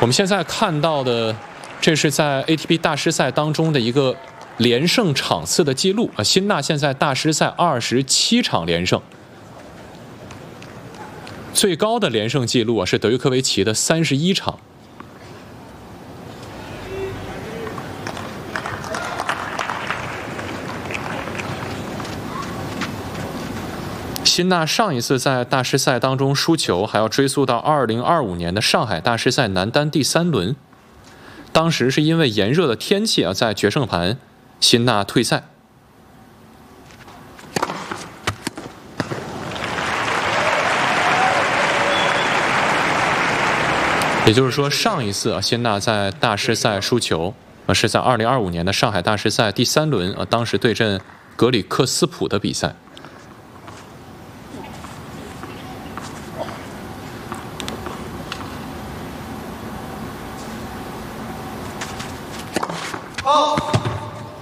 我们现在看到的，这是在 ATP 大师赛当中的一个连胜场次的记录啊。辛纳现在大师赛27场连胜，最高的连胜记录啊是德约科维奇的31场。辛纳上一次在大师赛当中输球，还要追溯到2025年的上海大师赛男单第3轮，当时是因为炎热的天气啊，在决胜盘，辛纳退赛。也就是说，上一次啊，辛纳在大师赛输球是在2025年的上海大师赛第3轮啊，当时对阵格里克斯普的比赛。 好。